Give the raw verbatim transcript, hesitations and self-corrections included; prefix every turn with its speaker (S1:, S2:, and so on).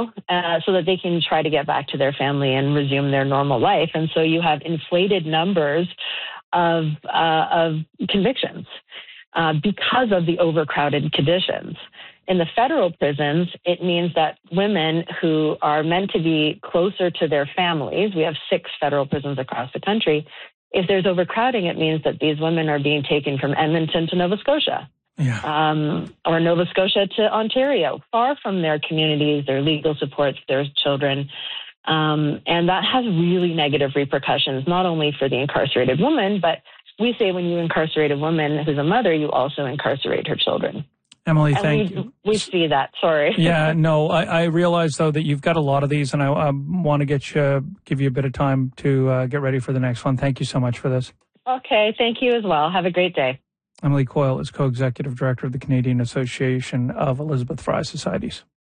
S1: know, uh, so that they can try to get back to their family and resume their normal life. And so you have inflated numbers of, uh, of convictions uh, because of the overcrowded conditions. In the federal prisons, it means that women who are meant to be closer to their families, we have six federal prisons across the country. If there's overcrowding, it means that these women are being taken from Edmonton to Nova Scotia,
S2: yeah.
S1: um, or Nova Scotia to Ontario, far from their communities, their legal supports, their children. Um, and that has really negative repercussions, not only for the incarcerated woman, but we say when you incarcerate a woman who's a mother, you also incarcerate her children.
S2: Emily,
S1: and
S2: thank
S1: we,
S2: you.
S1: We see that. Sorry.
S2: Yeah, no, I, I realize, though, that you've got a lot of these, and I, I want to get you, give you a bit of time to uh, get ready for the next one. Thank you so much for this.
S1: Okay, thank you as well. Have a great day.
S2: Emily Coyle is co-executive director of the Canadian Association of Elizabeth Fry Societies.